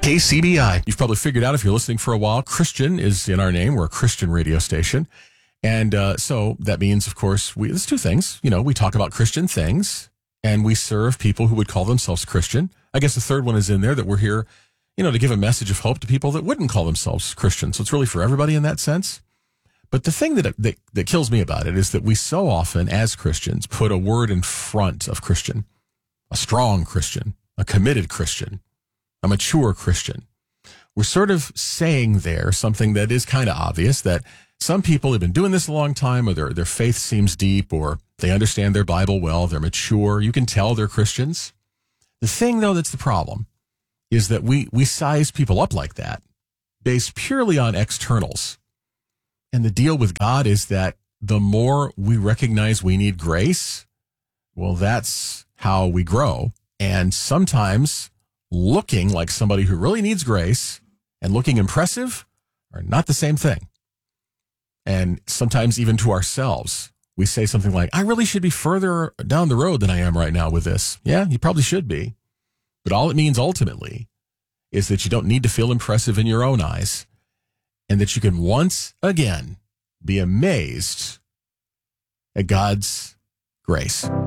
KCBI. You've probably figured out if you're listening for a while, Christian is in our name. We're a Christian radio station. And so that means, of course, there's two things. We talk about Christian things and we serve people who would call themselves Christian. I guess the third one is in there that we're here, to give a message of hope to people that wouldn't call themselves Christian. So it's really for everybody in that sense. But the thing that kills me about it is that we so often, as Christians, put a word in front of Christian, a strong Christian, a committed Christian, a mature Christian. We're sort of saying there something that is kind of obvious, that some people have been doing this a long time, or their faith seems deep, or they understand their Bible well, they're mature. You can tell they're Christians. The thing, though, that's the problem is that we size people up like that based purely on externals. And the deal with God is that the more we recognize we need grace, well, that's how we grow. And sometimes looking like somebody who really needs grace and looking impressive are not the same thing. And sometimes even to ourselves, we say something like, I really should be further down the road than I am right now with this. Yeah, you probably should be. But all it means ultimately is that you don't need to feel impressive in your own eyes, and that you can once again be amazed at God's grace.